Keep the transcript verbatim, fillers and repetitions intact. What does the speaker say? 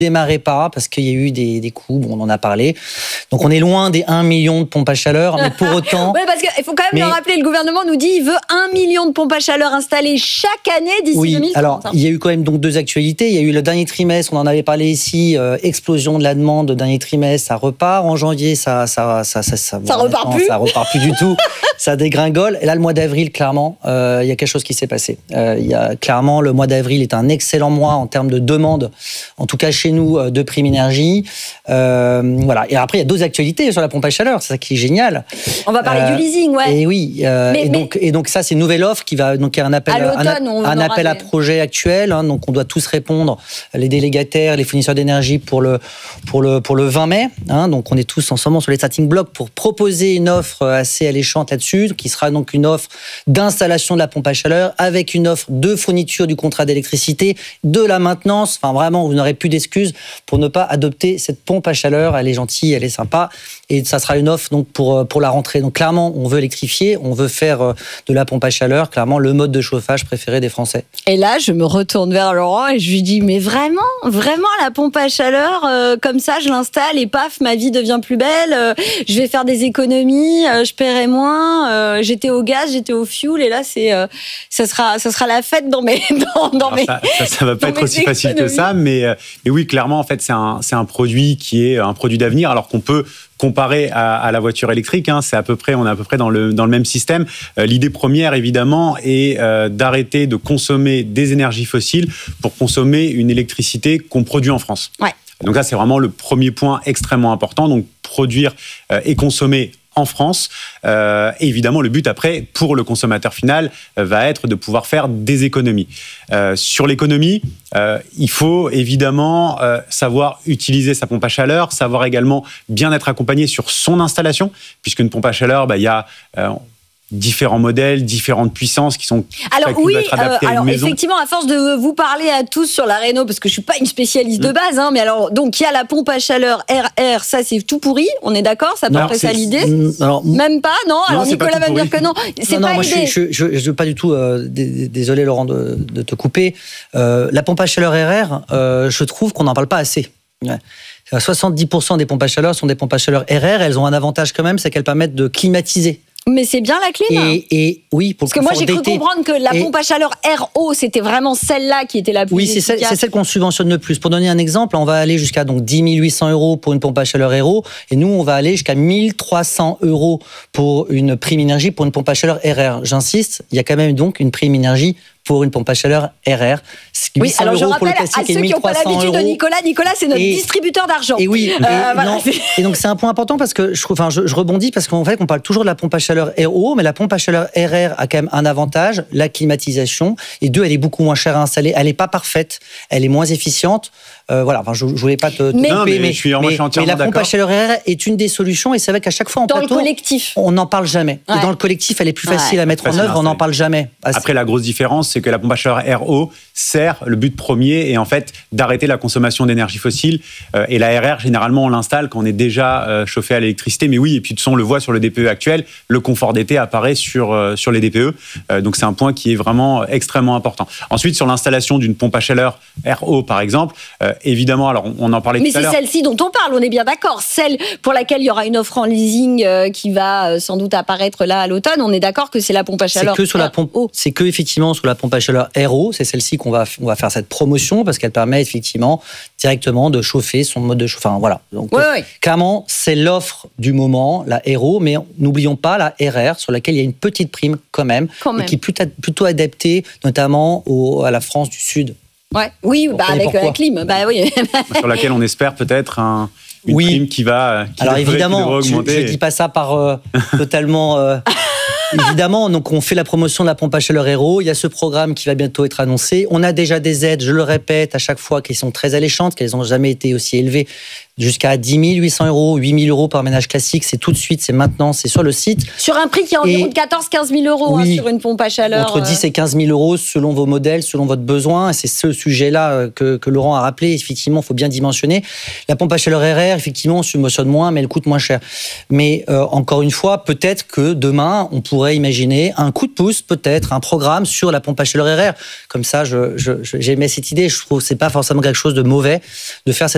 démarrait pas parce qu'il y a eu des, des coûts, bon, on en a parlé. Donc on est loin des un million de pompes à chaleur, mais pour autant... Oui, parce qu'il faut quand même mais... le rappeler, le gouvernement nous dit qu'il veut un million de pompes à chaleur installées chaque année d'ici oui, deux mille trente. Alors, il y a eu quand même donc deux actualités. Il y a eu le dernier trimestre, on en avait parlé ici, euh, explosion de la demande, le dernier trimestre, ça repart. En janvier, ça... Ça, ça, ça, ça, ça bon, repart plus Ça repart plus du tout. Ça dégringole. Et là, le mois d'avril, clairement, euh, il y a quelque chose qui s'est passé. Euh, il y a, clairement, le mois d'avril est un excellent mois en termes de demande, en tout cas chez nous, de prime énergie. Euh, voilà. Et après, il y a deux actualités sur la pompe à chaleur. C'est ça qui est génial. On va parler euh, du leasing, ouais. Et oui. Euh, mais, et, donc, et donc, ça, c'est une nouvelle offre qui va. Donc, il y a un appel, à, un, on un appel à projet actuel. Hein, donc, on doit tous répondre, les délégataires, les fournisseurs d'énergie, pour le, pour le, pour le vingt mai. Hein, donc, on est tous ensemble sur les starting blocks pour proposer une offre assez alléchante là-dessus, qui sera donc une offre d'installation de la pompe à chaleur avec une offre de fourniture du contrat d'électricité, de la maintenance. Enfin, vraiment, vous n'aurez plus d'excuses pour ne pas adopter cette pompe à chaleur. Elle est gentille, elle est sympa. Et ça sera une offre donc, pour, pour la rentrée. Donc, clairement, on veut électrifier, on veut faire de la pompe à chaleur, clairement, le mode de chauffage préféré des Français. Et là, je me retourne vers Laurent et je lui dis, mais vraiment, vraiment, la pompe à chaleur, euh, comme ça, je l'installe et paf, ma vie devient plus belle. Euh, je vais faire des économies, euh, je paierai moins. Euh, j'étais au gaz, j'étais au fuel, et là, c'est, euh, ça sera, ça sera la fête dans mes, dans, dans mes. Ça, ça, ça va pas être aussi économies. Facile que ça, mais, mais oui, clairement, en fait, c'est un, c'est un produit qui est un produit d'avenir, alors qu'on peut comparé à, à la voiture électrique, hein, c'est à peu près, on est à peu près dans le, dans le même système. Euh, l'idée première, évidemment, est euh, d'arrêter de consommer des énergies fossiles pour consommer une électricité qu'on produit en France. Ouais. Donc ça, c'est vraiment le premier point extrêmement important. Donc produire euh, et consommer en France. Euh, et évidemment, le but après, pour le consommateur final, euh, va être de pouvoir faire des économies. Euh, sur l'économie, euh, il faut évidemment euh, savoir utiliser sa pompe à chaleur, savoir également bien être accompagné sur son installation, puisqu'une pompe à chaleur, bah, il y a... Euh, différents modèles, différentes puissances qui sont alors oui, être adaptées euh, à une alors maison. Effectivement, à force de vous parler à tous sur la réno, parce que je suis pas une spécialiste mmh. de base, hein, mais alors donc il y a la pompe à chaleur R R, ça c'est tout pourri, on est d'accord, ça peut ça l'idée. Alors, même pas, non. Alors non, Nicolas va me dire que non, c'est non, pas non, moi, l'idée. Je, je, je, je veux pas du tout. Euh, désolé Laurent de, de te couper. Euh, la pompe à chaleur R R, euh, je trouve qu'on n'en parle pas assez. Ouais. soixante-dix pour cent des pompes à chaleur sont des pompes à chaleur R R. Elles ont un avantage quand même, c'est qu'elles permettent de climatiser. Mais c'est bien la clim. Et, et oui, pour parce que moi j'ai cru comprendre que la pompe à chaleur R O, c'était vraiment celle-là qui était la plus oui, efficace. Oui, c'est, c'est celle qu'on subventionne le plus. Pour donner un exemple, on va aller jusqu'à donc dix mille huit cents euros pour une pompe à chaleur R O, et nous on va aller jusqu'à mille trois cents euros pour une prime énergie pour une pompe à chaleur R R. J'insiste, il y a quand même donc une prime énergie pour une pompe à chaleur R R. Oui, alors je rappelle à ceux qui n'ont pas l'habitude de Nicolas, Nicolas c'est notre et, distributeur d'argent. Et oui, et, euh, voilà. non, et donc c'est un point important parce que je, enfin, je, je rebondis parce qu'en fait on parle toujours de la pompe à chaleur R O, mais la pompe à chaleur R R a quand même un avantage, la climatisation, et deux, elle est beaucoup moins chère à installer, elle n'est pas parfaite, elle est moins efficiente. Euh, voilà, enfin, je ne voulais pas te, te mais, couper, mais, mais, je suis, moi, mais, je suis entièrement mais la pompe d'accord. à chaleur R R est une des solutions, et c'est vrai qu'à chaque fois en dans plateau, le collectif, on n'en parle jamais. Ouais. Et dans le collectif, elle est plus facile ouais. à mettre en œuvre, on n'en parle jamais. Assez. Après, la grosse différence, c'est que la pompe à chaleur R O sert le but premier et en fait d'arrêter la consommation d'énergie fossile. Euh, et la R R, généralement, on l'installe quand on est déjà euh, chauffé à l'électricité. Mais oui, et puis de toute façon, on le voit sur le D P E actuel, le confort d'été apparaît sur euh, sur les D P E. Euh, donc c'est un point qui est vraiment extrêmement important. Ensuite, sur l'installation d'une pompe à chaleur R O, par exemple, euh, évidemment, alors on, on en parlait mais tout à l'heure. Mais c'est celle-ci dont on parle, on est bien d'accord. Celle pour laquelle il y aura une offre en leasing euh, qui va euh, sans doute apparaître là à l'automne. On est d'accord que c'est la pompe à chaleur. C'est que sur la pompe. C'est que effectivement sur la pompe à chaleur R O, c'est celle-ci qu'on va on va faire cette promotion parce qu'elle permet effectivement directement de chauffer son mode de chauffage. Enfin voilà. Donc oui, oui. Clairement, c'est l'offre du moment, la R O, mais n'oublions pas la R R sur laquelle il y a une petite prime quand même, quand même. et qui est plutôt, plutôt adaptée notamment au, à la France du Sud. Ouais. Oui, bah avec la clim. Bah oui. Sur laquelle on espère peut-être un. Une oui. prime qui va. Qui Alors devrait, évidemment, qui je ne dis pas ça par euh, totalement. Euh, évidemment, donc on fait la promotion de la pompe à chaleur R O. Il y a ce programme qui va bientôt être annoncé. On a déjà des aides, je le répète à chaque fois, qui sont très alléchantes, qu'elles n'ont jamais été aussi élevées, jusqu'à dix mille huit cents euros, huit mille euros par ménage classique. C'est tout de suite, c'est maintenant, c'est sur le site. Sur un prix qui est environ de quatorze à quinze mille euros oui, hein, sur une pompe à chaleur. Entre dix et quinze mille euros selon vos modèles, selon votre besoin. Et c'est ce sujet-là que, que Laurent a rappelé. Effectivement, il faut bien dimensionner. La pompe à chaleur R R, effectivement, on subventionne moins, mais elle coûte moins cher. Mais euh, encore une fois, peut-être que demain, on pourrait imaginer un coup de pouce, peut-être, un programme sur la pompe à chaleur R R. Comme ça, je, je, j'aimais cette idée. Je trouve que ce n'est pas forcément quelque chose de mauvais de faire cette